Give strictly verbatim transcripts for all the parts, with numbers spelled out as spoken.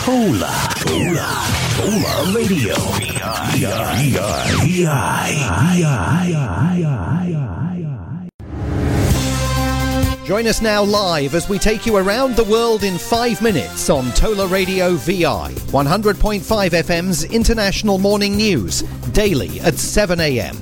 Tola. Tola. Tola Radio. V I. V I. V I. Join us now live as we take you around the world in five minutes on Tola Radio V I, one hundred point five F M's International Morning News, daily at seven a.m.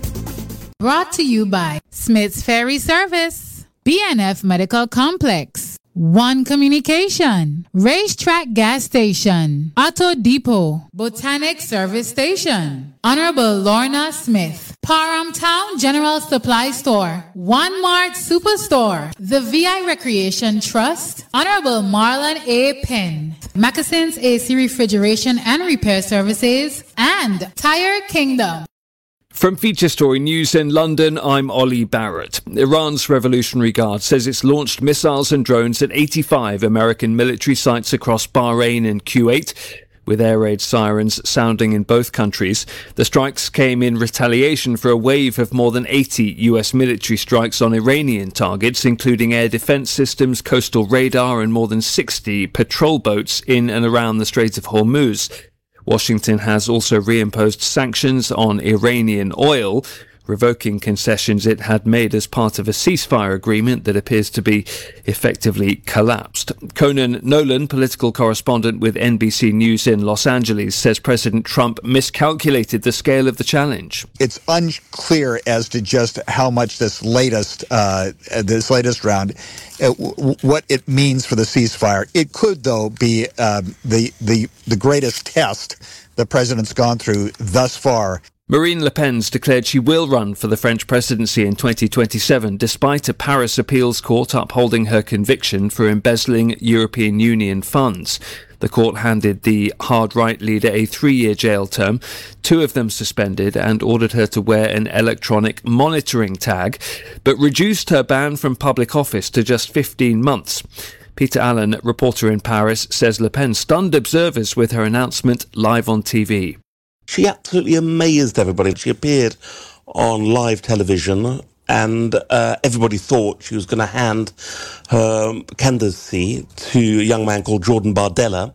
Brought to you by Smith's Ferry Service, B N F Medical Complex, One Communication, Racetrack Gas Station, Auto Depot, Botanic Service Station, Honorable Lorna Smith, Parham Town General Supply Store, One Mart Superstore, the V I Recreation Trust, Honorable Marlon A. Penn, Moccasins A C Refrigeration and Repair Services, and Tire Kingdom. From Feature Story News in London, I'm Ollie Barrett. Iran's Revolutionary Guard says it's launched missiles and drones at eighty-five American military sites across Bahrain and Kuwait, with air raid sirens sounding in both countries. The strikes came in retaliation for a wave of more than eighty U S military strikes on Iranian targets, including air defense systems, coastal radar, and more than sixty patrol boats in and around the Strait of Hormuz. Washington has also reimposed sanctions on Iranian oil, revoking concessions it had made as part of a ceasefire agreement that appears to be effectively collapsed. Conan Nolan, political correspondent with N B C News in Los Angeles, says President Trump miscalculated the scale of the challenge. It's unclear as to just how much this latest uh, this latest round, uh, w- what it means for the ceasefire. It could, though, be um, the the the greatest test the president's gone through thus far. Marine Le Pen's declared she will run for the French presidency in twenty twenty-seven, despite a Paris appeals court upholding her conviction for embezzling European Union funds. The court handed the hard-right leader a three-year jail term, two of them suspended, and ordered her to wear an electronic monitoring tag, but reduced her ban from public office to just fifteen months. Peter Allen, reporter in Paris, says Le Pen stunned observers with her announcement live on T V. She absolutely amazed everybody. She appeared on live television and uh, everybody thought she was going to hand her candidacy to a young man called Jordan Bardella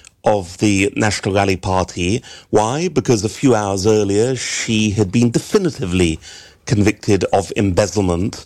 of the National Rally Party. Why? Because a few hours earlier she had been definitively convicted of embezzlement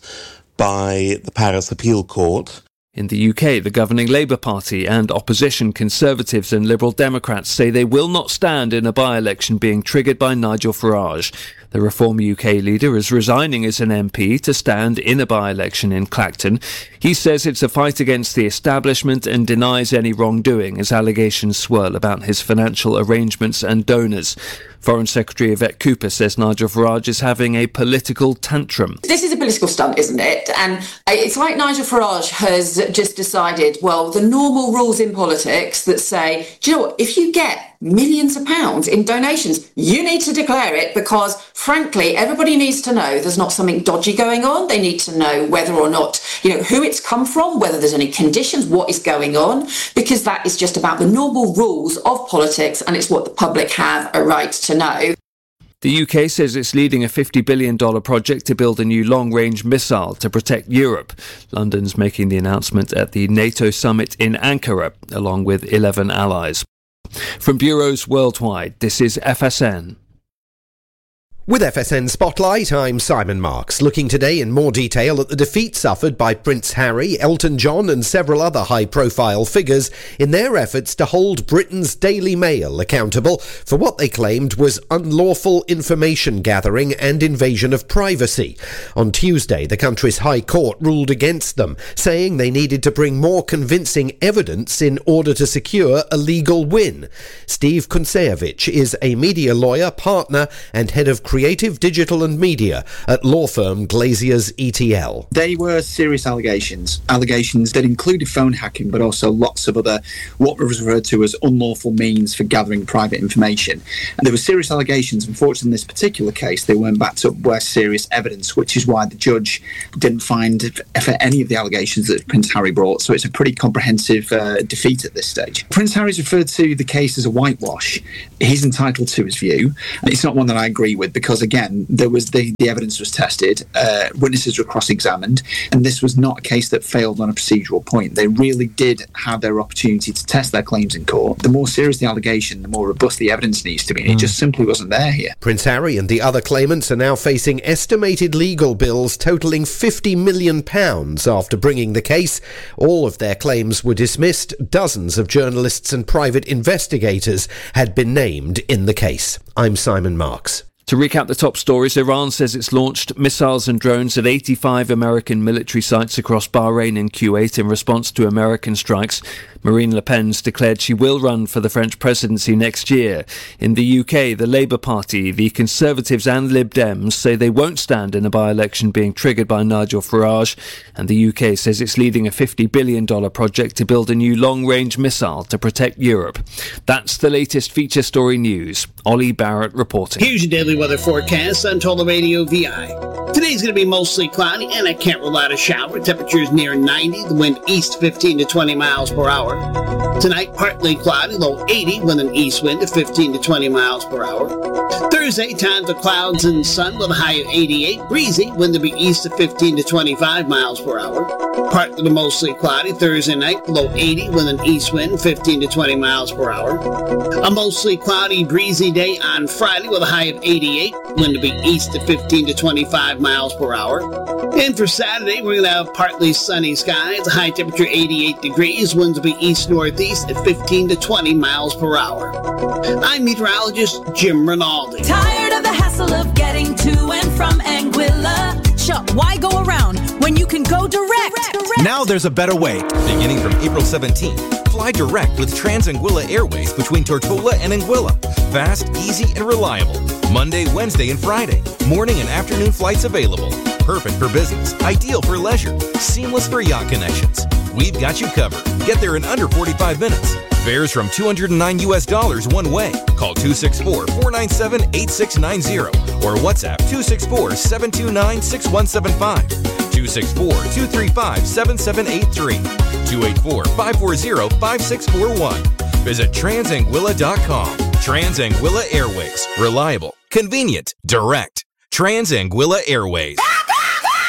by the Paris Appeal Court. In the U K, the governing Labour Party and opposition Conservatives and Liberal Democrats say they will not stand in a by-election being triggered by Nigel Farage. The Reform U K leader is resigning as an M P to stand in a by-election in Clacton. He says it's a fight against the establishment and denies any wrongdoing as allegations swirl about his financial arrangements and donors. Foreign Secretary Yvette Cooper says Nigel Farage is having a political tantrum. This is a political stunt, isn't it? And it's like Nigel Farage has just decided, well, the normal rules in politics that say, do you know what, if you get millions of pounds in donations, you need to declare it because, frankly, everybody needs to know there's not something dodgy going on. They need to know whether or not, you know, who it's come from, whether there's any conditions, what is going on, because that is just about the normal rules of politics and it's what the public have a right to know. The U K says it's leading a fifty billion dollars project to build a new long-range missile to protect Europe. London's making the announcement at the NATO summit in Ankara, along with eleven allies. From bureaus worldwide, this is F S N. With F S N Spotlight, I'm Simon Marks, looking today in more detail at the defeat suffered by Prince Harry, Elton John and several other high-profile figures in their efforts to hold Britain's Daily Mail accountable for what they claimed was unlawful information gathering and invasion of privacy. On Tuesday, the country's High Court ruled against them, saying they needed to bring more convincing evidence in order to secure a legal win. Steve Kuncevich is a media lawyer, partner and head of Creative, Digital and Media at law firm Glaziers E T L. They were serious allegations, allegations that included phone hacking, but also lots of other, what was referred to as unlawful means for gathering private information. And there were serious allegations. Unfortunately, in this particular case, they weren't backed up by serious evidence, which is why the judge didn't find for any of the allegations that Prince Harry brought. So it's a pretty comprehensive uh, defeat at this stage. Prince Harry's referred to the case as a whitewash. He's entitled to his view. And it's not one that I agree with, because because, again, there was the, the evidence was tested, uh, witnesses were cross-examined, and this was not a case that failed on a procedural point. They really did have their opportunity to test their claims in court. The more serious the allegation, the more robust the evidence needs to be, and mm. it just simply wasn't there here. Prince Harry and the other claimants are now facing estimated legal bills totalling fifty million pounds after bringing the case. All of their claims were dismissed. Dozens of journalists and private investigators had been named in the case. I'm Simon Marks. To recap the top stories, Iran says it's launched missiles and drones at eighty-five American military sites across Bahrain and Kuwait in response to American strikes. Marine Le Pen's declared she will run for the French presidency next year. In the U K, the Labour Party, the Conservatives and Lib Dems say they won't stand in a by-election being triggered by Nigel Farage. And the U K says it's leading a fifty billion dollars project to build a new long-range missile to protect Europe. That's the latest feature story news. Ollie Barrett reporting. Here's your daily weather forecast on Total Radio V I. Today's going to be mostly cloudy, and I can't rule out a shower. Temperatures near ninety, the wind east fifteen to twenty miles per hour. Tonight, partly cloudy, low eighty, with an east wind of fifteen to twenty miles per hour. Thursday, times of clouds and sun with a high of eighty-eight, breezy, wind to be east of fifteen to twenty-five miles per hour. Partly to mostly cloudy Thursday night, low eighty, with an east wind fifteen to twenty miles per hour. A mostly cloudy, breezy day on Friday with a high of eighty-eight, wind to be east of fifteen to twenty-five miles per hour. And for Saturday, we're going to have partly sunny skies, a high temperature eighty-eight degrees, winds will be east-northeast at fifteen to twenty miles per hour. I'm meteorologist Jim Rinaldi. Tired of the hassle of getting to and from Anguilla? Shop, why go around when you can go direct? direct? Now there's a better way. Beginning from April seventeenth, fly direct with Trans-Anguilla Airways between Tortola and Anguilla. Fast, easy, and reliable. Monday, Wednesday, and Friday. Morning and afternoon flights available. Perfect for business. Ideal for leisure. Seamless for yacht connections. We've got you covered. Get there in under forty-five minutes. Fares from two hundred nine U S dollars one way. Call two six four, four nine seven, eight six nine zero or WhatsApp two six four, seven two nine, six one seven five, two six four, two three five, seven seven eight three, two eight four, five four zero, five six four one. Visit Transanguilla dot com. Trans-Anguilla Airways. Reliable, convenient, direct. Trans-Anguilla Airways.